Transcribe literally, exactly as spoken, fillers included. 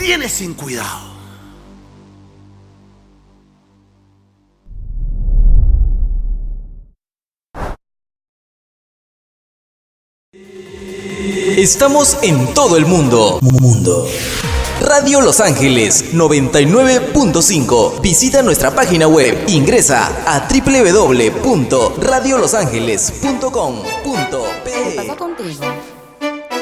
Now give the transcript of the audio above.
tienes sin cuidado. Estamos en todo el mundo. Mundo. Radio Los Ángeles noventa y nueve punto cinco. Visita nuestra página web. Ingresa a doble u doble u doble u punto radio los ángeles punto com punto pe. ¿Qué pasa contigo?